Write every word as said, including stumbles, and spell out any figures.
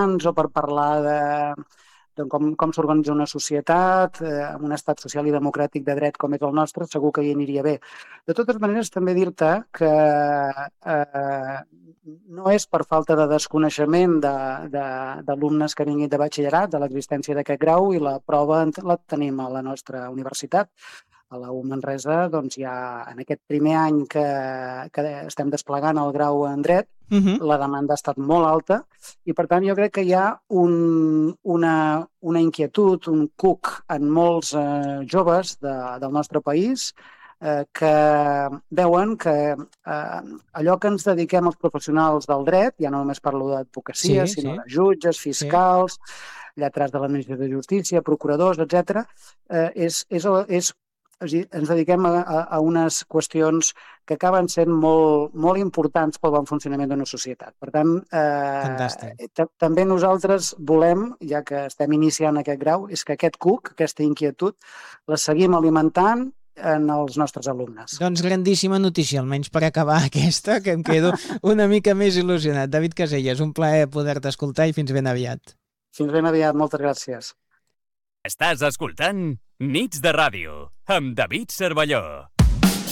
estudiants o per parlar de, de com, com s'organitza una societat, eh, en un estat social i democràtic de dret com és el nostre, segur que hi aniria bé. De totes maneres, també dir-te que eh, no és per falta de desconeixement d'alumnes de, de, que vinguin de batxillerat, de l'existència d'aquest grau, i la prova la tenim a la nostra universitat. A la U Manresa, doncs, hi ha, en aquest primer any que, que estem desplegant el grau en dret, uh-huh. la demanda ha estat molt alta i, per tant, jo crec que hi ha un, una, una inquietud, un cuc en molts eh, joves de, del nostre país eh, que veuen que eh, allò que ens dediquem els professionals del dret, ja no només parlo d'advocacia, sí, sinó sí. de jutges, fiscals, sí. lletrats de l'administració de justícia, procuradors, etcètera, eh, és, és, és ens dediquem a, a, a unes qüestions que acaben sent molt, molt importants pel bon funcionament d'una societat. Per tant, eh, també nosaltres volem, ja que estem iniciant aquest grau, és que aquest cuc, aquesta inquietud, la seguim alimentant en els nostres alumnes. Doncs grandíssima notícia, almenys per acabar aquesta, que em quedo una mica més il·lusionat. David Caselles, un plaer poder-te escoltar i fins ben aviat. Fins ben aviat, moltes gràcies. Estàs escoltant Nits de Ràdio amb David Cervelló.